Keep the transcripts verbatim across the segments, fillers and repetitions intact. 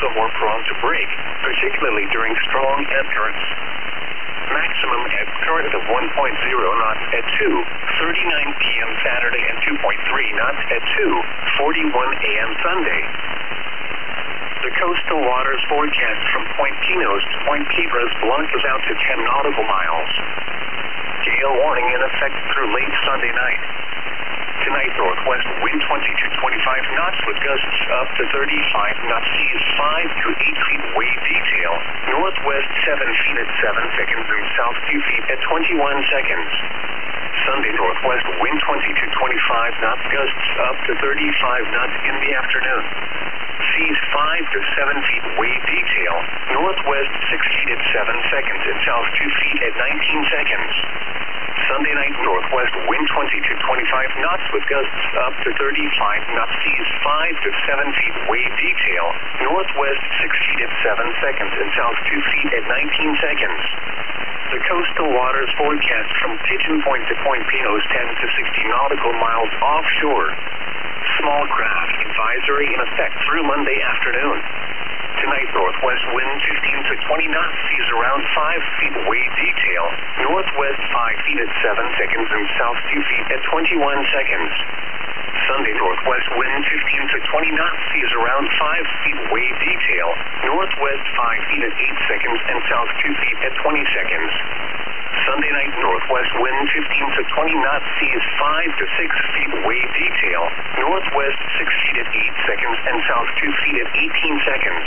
little more prone to break, particularly during strong ebb currents. Maximum ebb current of one point zero knots at two thirty-nine p m Saturday and two point three knots at two forty-one a m Sunday. The coastal waters forecast from Point Pinos to Point Piedras Blancas out to ten nautical miles. Gale warning in effect through late Sunday night. Tonight, northwest wind twenty to twenty-five knots with gusts up to thirty-five knots, seas five to eight feet wave detail. Northwest seven feet at seven seconds and south two feet at twenty-one seconds. Sunday, northwest wind twenty to twenty-five knots, gusts up to thirty-five knots in the afternoon. Seas five to seven feet wave detail. Northwest six feet at seven seconds and south two feet at nineteen seconds. Sunday night, northwest wind twenty to twenty-five knots with gusts up to thirty-five knots, seas five to seven feet wave detail. Northwest six feet at seven seconds and south two feet at nineteen seconds. The coastal waters forecast from Pigeon Point to Point Pinos ten to sixty nautical miles offshore. Small craft advisory in effect through Monday afternoon. Tonight, northwest wind fifteen to twenty knots, seas around five feet wave detail. Northwest five feet at seven seconds and south two feet at twenty-one seconds. Sunday, northwest wind fifteen to twenty knots, seas around five feet wave detail. Northwest five feet at eight seconds and south two feet at twenty seconds. Sunday night, northwest wind fifteen to twenty knots, seas five to six feet wave detail. Northwest six feet at eight seconds and south two feet at eighteen seconds.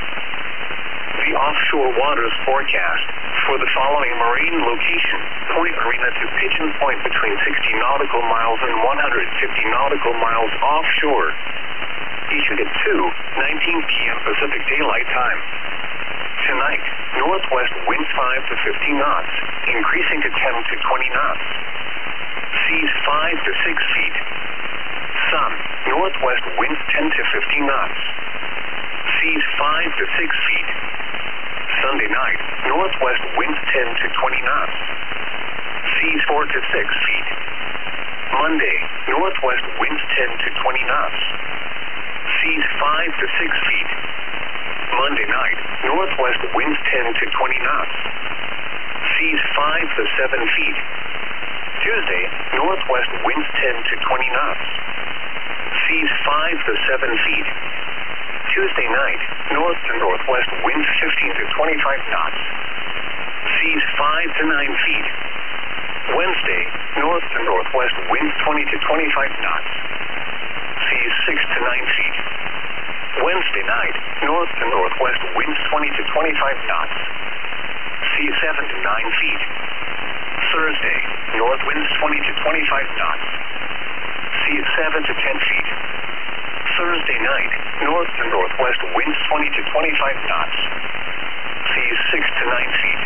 The offshore waters forecast for the following marine location: Point Marina to Pigeon Point between sixty nautical miles and one hundred fifty nautical miles offshore. Issued at two nineteen p m Pacific Daylight Time. Tonight, northwest winds five to fifty knots, increasing to ten to twenty knots. Seas five to six feet. Sun, northwest winds ten to fifty knots. Seas five to six feet. Sunday night, northwest winds ten to twenty knots. Seas four to six feet. Monday, northwest winds ten to twenty knots. Seas five to six feet. Monday night, northwest winds ten to twenty knots. Seas five to seven feet. Tuesday, northwest winds ten to twenty knots. Seas five to seven feet. Tuesday night, north to northwest winds fifteen to twenty-five knots. Seas five to nine feet. Wednesday, north to northwest winds twenty to twenty-five knots. Seas six to nine feet. Wednesday night, north to northwest winds twenty to twenty-five knots. Seas seven to nine feet. Thursday, north winds twenty to twenty-five knots. Seas seven to ten feet. Thursday night, north to northwest winds twenty to twenty-five knots. Seas six to nine feet.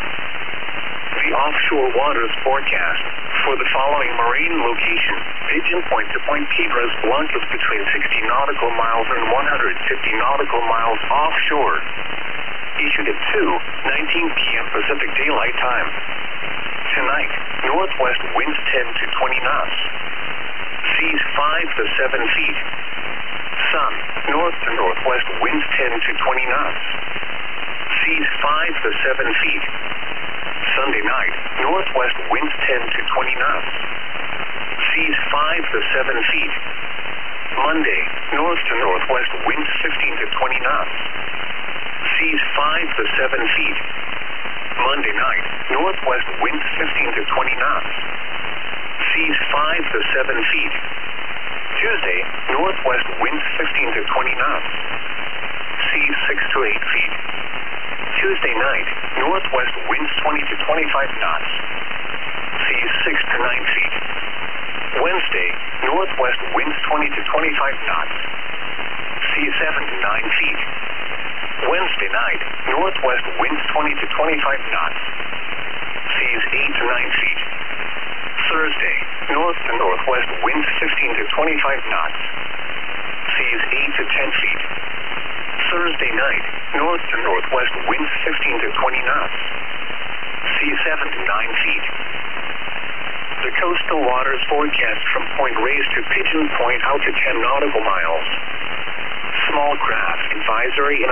The offshore waters forecast for the following marine location: Pigeon Point to Point Piedras Blancas between sixty nautical miles and one hundred fifty nautical miles offshore. Issued at two nineteen p m Pacific Daylight Time. Tonight, northwest winds ten to twenty knots. Seas five to seven feet. Sun, north to northwest winds ten to twenty knots. Seas five to seven feet. Sunday night, northwest winds ten to twenty knots. Seas five to seven feet. Monday, north to northwest winds fifteen to twenty knots. Seas five to seven feet. Monday night, northwest winds fifteen to twenty knots. Seas five to seven feet. Tuesday, northwest winds fifteen to twenty knots. Seas six to eight feet. Tuesday night, northwest winds twenty to twenty-five knots. Seas six to nine feet. Wednesday, northwest winds twenty to twenty-five knots. Seas seven to nine feet. Wednesday night, northwest winds twenty to twenty-five knots. Seas eight to nine feet. Thursday, north to northwest winds fifteen to twenty-five knots. Seas eight to ten feet. Thursday night, north to northwest winds fifteen to twenty knots. Seas seven to nine feet. The coastal waters forecast from Point Reyes to Pigeon Point out to ten nautical miles. Small craft advisory in